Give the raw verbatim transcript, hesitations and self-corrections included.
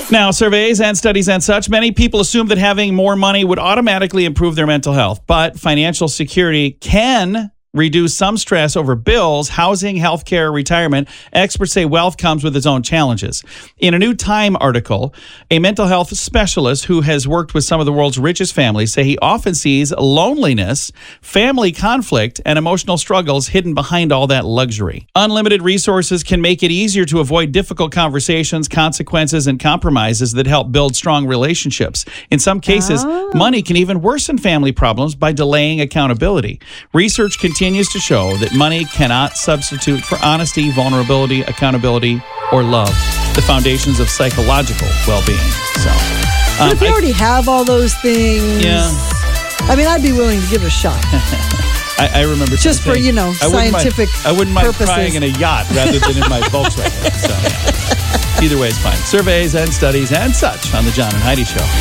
Now, surveys and studies and such, many people assume that having more money would automatically improve their mental health. But financial security can reduce some stress over bills, housing, healthcare, retirement. Experts say wealth comes with its own challenges. In a new Time article, a mental health specialist who has worked with some of the world's richest families say he often sees loneliness, family conflict, and emotional struggles hidden behind all that luxury. Unlimited resources can make it easier to avoid difficult conversations, consequences, and compromises that help build strong relationships. In some cases, Oh. money can even worsen family problems by delaying accountability. Research continues to show that money cannot substitute for honesty, vulnerability, accountability, or love, the foundations of psychological well-being. So, But um, if you I- already have all those things, Yeah. I mean, I'd be willing to give it a shot. I, I remember Just for, saying, you know, I wouldn't mind- scientific I wouldn't mind purposes. crying in a yacht rather than in my Volkswagen. So, yeah. Either way is fine. Surveys and studies and such on the John and Heidi Show.